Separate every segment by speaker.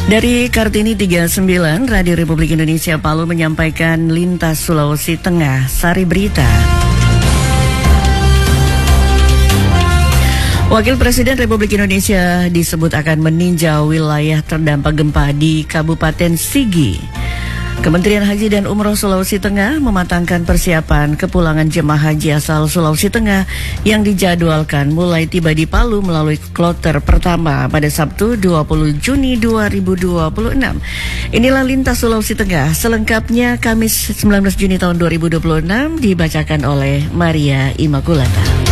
Speaker 1: Dari Kartini 39, Radio Republik Indonesia Palu menyampaikan Lintas Sulawesi Tengah, Sari Berita. Wakil Presiden Republik Indonesia disebut akan meninjau wilayah terdampak gempa di Kabupaten Sigi. Kementerian Haji dan Umroh Sulawesi Tengah mematangkan persiapan kepulangan jemaah haji asal Sulawesi Tengah yang dijadwalkan mulai tiba di Palu melalui kloter pertama pada Sabtu 20 Juni 2026. Inilah Lintas Sulawesi Tengah, selengkapnya Kamis 19 Juni tahun 2026 dibacakan oleh Maria Immaculata.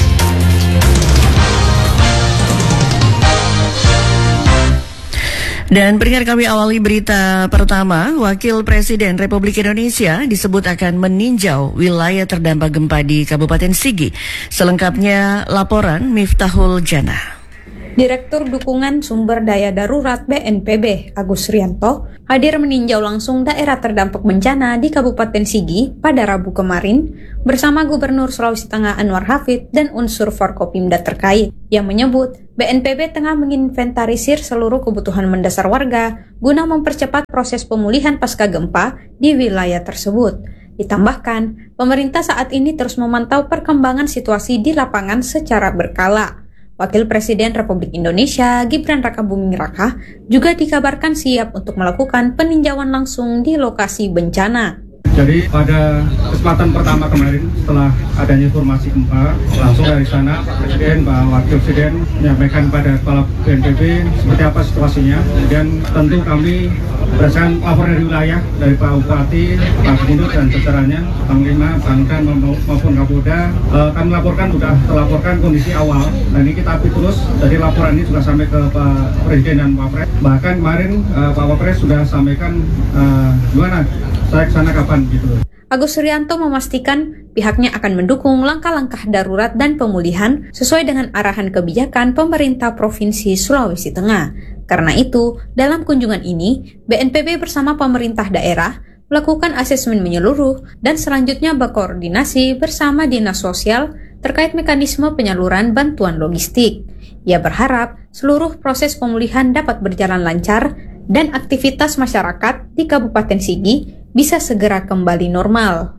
Speaker 1: Dan pendengar, kami awali berita pertama. Wakil Presiden Republik Indonesia disebut akan meninjau wilayah terdampak gempa di Kabupaten Sigi. Selengkapnya laporan Miftahul Jannah.
Speaker 2: Direktur Dukungan Sumber Daya Darurat BNPB, Agus Rianto, hadir meninjau langsung daerah terdampak bencana di Kabupaten Sigi pada Rabu kemarin bersama Gubernur Sulawesi Tengah Anwar Hafid dan unsur Forkopimda terkait, yang menyebut BNPB tengah menginventarisir seluruh kebutuhan mendasar warga guna mempercepat proses pemulihan pasca gempa di wilayah tersebut. Ditambahkan, pemerintah saat ini terus memantau perkembangan situasi di lapangan secara berkala. Wakil Presiden Republik Indonesia Gibran Rakabuming Raka juga dikabarkan siap untuk melakukan peninjauan langsung di lokasi bencana.
Speaker 3: Jadi pada kesempatan pertama kemarin setelah adanya informasi gempa, langsung dari sana Pak Presiden, Pak Wakil Presiden menyampaikan pada Kepala BNPB seperti apa situasinya. Dan tentu kami berdasarkan lapor dari wilayah dari Pak Bupati, Pak Gubernur dan jajarannya, Panglima, Pangdam maupun Kapolda, kami sudah terlaporkan kondisi awal. Dan ini kita update terus. Dari laporan ini juga sampai ke Pak Presiden dan Pak Pres. Bahkan kemarin Pak Wapres sudah sampaikan gimana saya kesana kapan gitu.
Speaker 2: Agus Rianto memastikan pihaknya akan mendukung langkah-langkah darurat dan pemulihan sesuai dengan arahan kebijakan pemerintah Provinsi Sulawesi Tengah. Karena itu, dalam kunjungan ini, BNPB bersama pemerintah daerah melakukan asesmen menyeluruh dan selanjutnya berkoordinasi bersama Dinas Sosial terkait mekanisme penyaluran bantuan logistik. Ia berharap seluruh proses pemulihan dapat berjalan lancar dan aktivitas masyarakat di Kabupaten Sigi bisa segera kembali normal.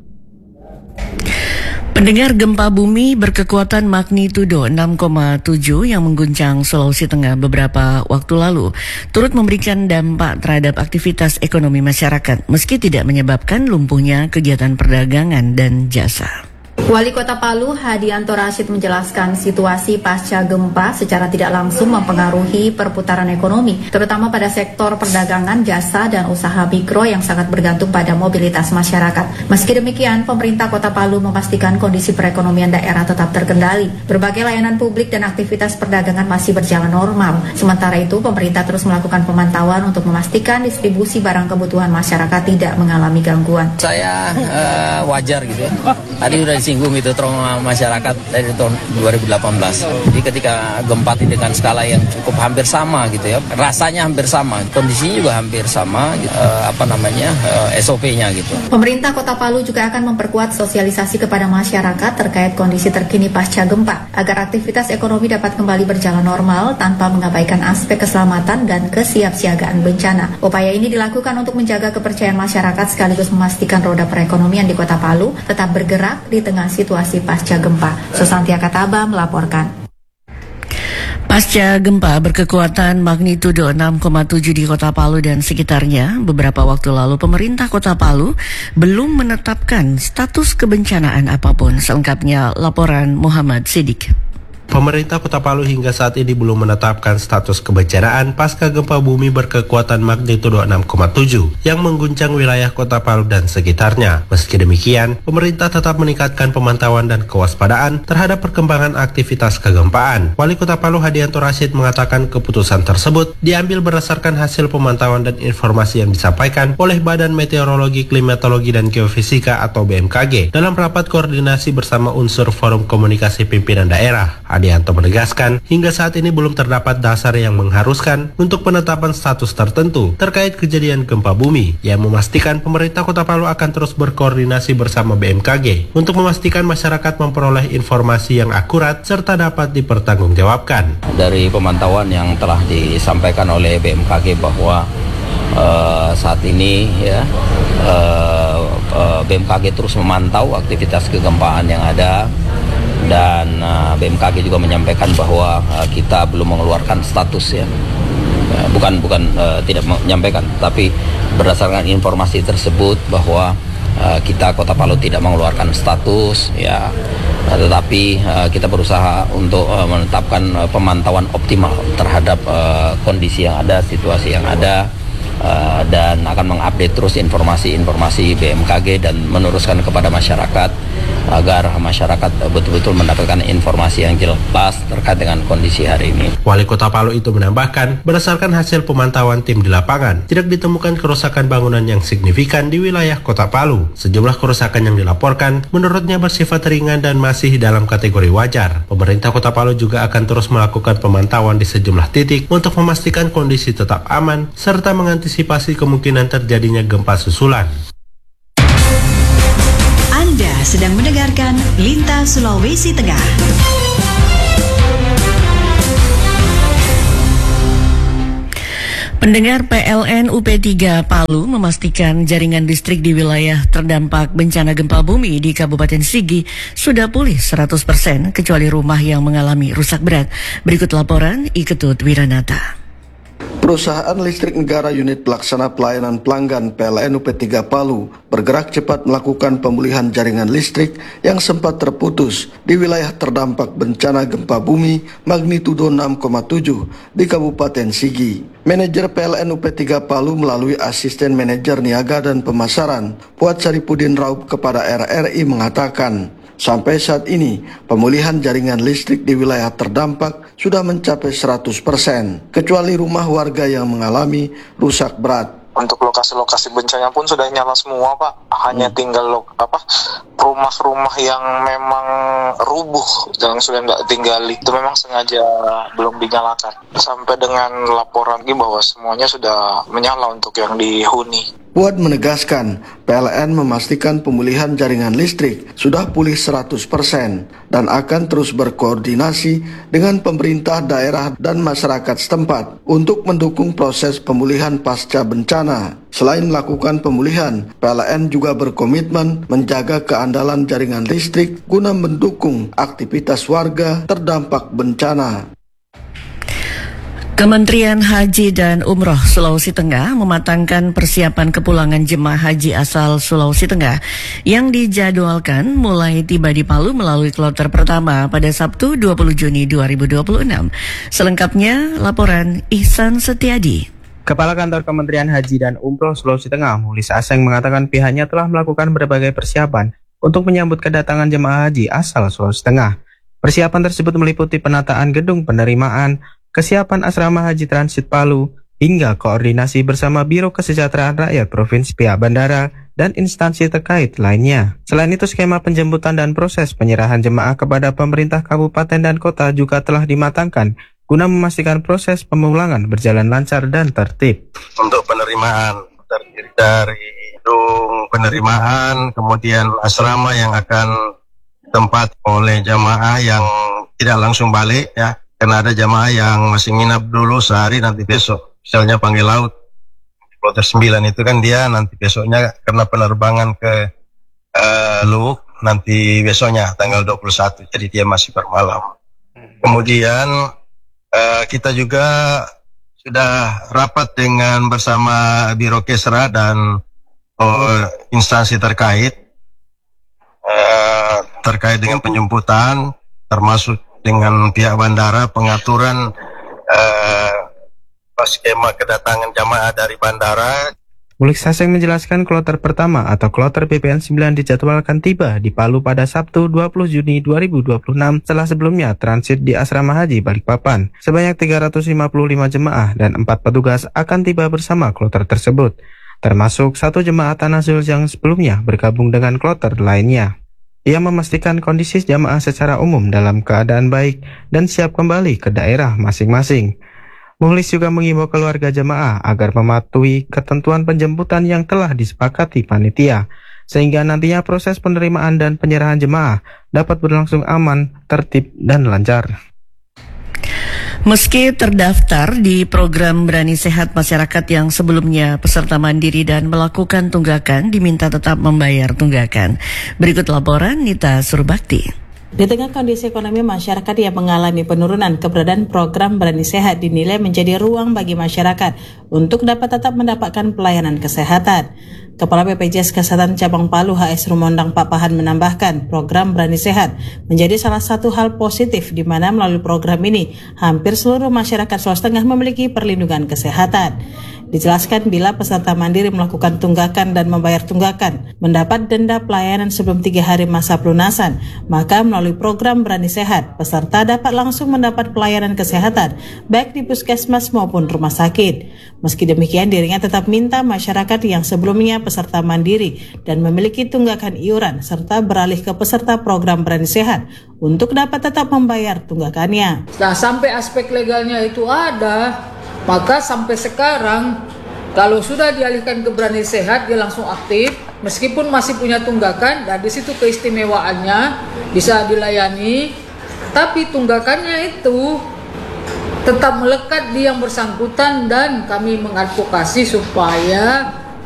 Speaker 1: Pendengar, gempa bumi berkekuatan magnitudo 6,7 yang mengguncang Sulawesi Tengah beberapa waktu lalu turut memberikan dampak terhadap aktivitas ekonomi masyarakat meski tidak menyebabkan lumpuhnya kegiatan perdagangan dan jasa.
Speaker 4: Wali Kota Palu, Hadianto Rashid, menjelaskan situasi pasca gempa secara tidak langsung mempengaruhi perputaran ekonomi, terutama pada sektor perdagangan, jasa, dan usaha mikro yang sangat bergantung pada mobilitas masyarakat. Meski demikian, pemerintah Kota Palu memastikan kondisi perekonomian daerah tetap terkendali. Berbagai layanan publik dan aktivitas perdagangan masih berjalan normal. Sementara itu, pemerintah terus melakukan pemantauan untuk memastikan distribusi barang kebutuhan masyarakat tidak mengalami gangguan.
Speaker 5: Saya wajar gitu ya. Tadi udah disinggung itu trauma masyarakat dari tahun 2018. Jadi ketika gempa dengan skala yang cukup hampir sama gitu ya, rasanya hampir sama, kondisinya juga hampir sama, SOP-nya gitu.
Speaker 4: Pemerintah Kota Palu juga akan memperkuat sosialisasi kepada masyarakat terkait kondisi terkini pasca gempa, agar aktivitas ekonomi dapat kembali berjalan normal tanpa mengabaikan aspek keselamatan dan kesiapsiagaan bencana. Upaya ini dilakukan untuk menjaga kepercayaan masyarakat sekaligus memastikan roda perekonomian di Kota Palu tetap bergerak di tengah situasi pasca gempa. Susantia Kataba melaporkan.
Speaker 1: Pasca gempa berkekuatan magnitudo 6,7 di Kota Palu dan sekitarnya, beberapa waktu lalu pemerintah Kota Palu belum menetapkan status kebencanaan apapun. Selengkapnya laporan Muhammad Siddiq.
Speaker 6: Pemerintah Kota Palu hingga saat ini belum menetapkan status kebencanaan pasca gempa bumi berkekuatan magnitudo 6,7 yang mengguncang wilayah Kota Palu dan sekitarnya. Meski demikian, pemerintah tetap meningkatkan pemantauan dan kewaspadaan terhadap perkembangan aktivitas kegempaan. Wali Kota Palu Hadianto Rashid mengatakan keputusan tersebut diambil berdasarkan hasil pemantauan dan informasi yang disampaikan oleh Badan Meteorologi, Klimatologi, dan Geofisika atau BMKG dalam rapat koordinasi bersama unsur Forum Komunikasi Pimpinan Daerah. Adianto menegaskan, hingga saat ini belum terdapat dasar yang mengharuskan untuk penetapan status tertentu terkait kejadian gempa bumi, yang memastikan pemerintah Kota Palu akan terus berkoordinasi bersama BMKG untuk memastikan masyarakat memperoleh informasi yang akurat serta dapat dipertanggungjawabkan.
Speaker 5: Dari pemantauan yang telah disampaikan oleh BMKG bahwa saat ini ya BMKG terus memantau aktivitas kegempaan yang ada, dan BMKG juga menyampaikan bahwa kita belum mengeluarkan status ya. Bukan tidak menyampaikan, tapi berdasarkan informasi tersebut bahwa kita Kota Palu tidak mengeluarkan status ya, tetapi kita berusaha untuk menetapkan pemantauan optimal terhadap kondisi yang ada, situasi yang ada, dan akan mengupdate terus informasi BMKG dan meneruskan kepada masyarakat agar masyarakat betul-betul mendapatkan informasi yang jelas terkait dengan kondisi hari ini.
Speaker 6: Wali Kota Palu itu menambahkan, berdasarkan hasil pemantauan tim di lapangan, tidak ditemukan kerusakan bangunan yang signifikan di wilayah Kota Palu. Sejumlah kerusakan yang dilaporkan menurutnya bersifat ringan dan masih dalam kategori wajar. Pemerintah Kota Palu juga akan terus melakukan pemantauan di sejumlah titik untuk memastikan kondisi tetap aman serta mengantisipasi kemungkinan terjadinya gempa susulan.
Speaker 7: Anda sedang mendengarkan Lintas Sulawesi Tengah.
Speaker 1: Pendengar, PLN UP3 Palu memastikan jaringan listrik di wilayah terdampak bencana gempa bumi di Kabupaten Sigi sudah pulih 100% kecuali rumah yang mengalami rusak berat. Berikut laporan Iketut Wiranata.
Speaker 8: Perusahaan listrik negara unit pelaksana pelayanan pelanggan PLN UP3 Palu bergerak cepat melakukan pemulihan jaringan listrik yang sempat terputus di wilayah terdampak bencana gempa bumi magnitudo 6,7 di Kabupaten Sigi. Manajer PLN UP3 Palu melalui asisten manajer niaga dan pemasaran Puat Saripudin Raub kepada RRI mengatakan, sampai saat ini, pemulihan jaringan listrik di wilayah terdampak sudah mencapai 100%, kecuali rumah warga yang mengalami rusak berat.
Speaker 9: Untuk lokasi-lokasi bencana pun sudah nyala semua, Pak. Hanya tinggal rumah-rumah yang memang rubuh yang sudah tidak tinggali. Itu memang sengaja belum dinyalakan. Sampai dengan laporan ini bahwa semuanya sudah menyala untuk yang dihuni.
Speaker 8: Puat menegaskan, PLN memastikan pemulihan jaringan listrik sudah pulih 100% dan akan terus berkoordinasi dengan pemerintah daerah dan masyarakat setempat untuk mendukung proses pemulihan pasca bencana. Selain melakukan pemulihan, PLN juga berkomitmen menjaga keandalan jaringan listrik guna mendukung aktivitas warga terdampak bencana.
Speaker 1: Kementerian Haji dan Umroh Sulawesi Tengah mematangkan persiapan kepulangan jemaah haji asal Sulawesi Tengah yang dijadwalkan mulai tiba di Palu melalui kloter pertama pada Sabtu 20 Juni 2026. Selengkapnya laporan Ihsan Setiadi.
Speaker 10: Kepala Kantor Kementerian Haji dan Umroh Sulawesi Tengah, Mulis Aseng, mengatakan pihaknya telah melakukan berbagai persiapan untuk menyambut kedatangan jemaah haji asal Sulawesi Tengah. Persiapan tersebut meliputi penataan gedung penerimaan, kesiapan asrama haji transit Palu, hingga koordinasi bersama Biro Kesejahteraan Rakyat Provinsi, pihak bandara, dan instansi terkait lainnya. Selain itu, skema penjemputan dan proses penyerahan jemaah kepada pemerintah kabupaten dan kota juga telah dimatangkan guna memastikan proses pemulangan berjalan lancar dan tertib.
Speaker 11: Untuk penerimaan terdiri dari gedung penerimaan, kemudian asrama yang akan tempat oleh jamaah yang tidak langsung balik ya. Karena ada jamaah yang masih nginap dulu sehari, nanti besok misalnya panggil laut kloter 9 itu kan dia nanti besoknya karena penerbangan ke Luwuk nanti besoknya tanggal 21, jadi dia masih bermalam. Kemudian kita juga sudah rapat dengan bersama Biro Kesra dan instansi terkait dengan penjemputan, termasuk dengan pihak bandara, pengaturan skema kedatangan jamaah dari bandara.
Speaker 10: Mulis Haseng menjelaskan kloter pertama atau kloter PPN 9 dijadwalkan tiba di Palu pada Sabtu 20 Juni 2026 setelah sebelumnya transit di Asrama Haji Balikpapan. Sebanyak 355 jemaah dan 4 petugas akan tiba bersama kloter tersebut, termasuk 1 jemaah Tanazul yang sebelumnya bergabung dengan kloter lainnya. Ia memastikan kondisi jamaah secara umum dalam keadaan baik dan siap kembali ke daerah masing-masing. Muhlis juga mengimbau keluarga jemaah agar mematuhi ketentuan penjemputan yang telah disepakati panitia, sehingga nantinya proses penerimaan dan penyerahan jemaah dapat berlangsung aman, tertib, dan lancar.
Speaker 1: Meski terdaftar di program Berani Sehat Masyarakat yang sebelumnya peserta mandiri dan melakukan tunggakan diminta tetap membayar tunggakan. Berikut laporan Nita Surbakti.
Speaker 12: Di tengah kondisi ekonomi masyarakat yang mengalami penurunan, keberadaan program Berani Sehat dinilai menjadi ruang bagi masyarakat untuk dapat tetap mendapatkan pelayanan kesehatan. Kepala BPJS Kesehatan Cabang Palu HS Rumondang Pak Pahan menambahkan, program Berani Sehat menjadi salah satu hal positif di mana melalui program ini hampir seluruh masyarakat Sulawesi Tengah memiliki perlindungan kesehatan. Dijelaskan bila peserta mandiri melakukan tunggakan dan membayar tunggakan mendapat denda pelayanan sebelum 3 hari masa pelunasan, maka melalui program Berani Sehat, peserta dapat langsung mendapat pelayanan kesehatan baik di puskesmas maupun rumah sakit. Meski demikian, dirinya tetap minta masyarakat yang sebelumnya peserta mandiri dan memiliki tunggakan iuran serta beralih ke peserta program Berani Sehat untuk dapat tetap membayar tunggakannya.
Speaker 13: Nah, sampai aspek legalnya itu ada, maka sampai sekarang kalau sudah dialihkan ke Berani Sehat dia langsung aktif meskipun masih punya tunggakan, dan di situ keistimewaannya bisa dilayani, tapi tunggakannya itu tetap melekat di yang bersangkutan, dan kami mengadvokasi supaya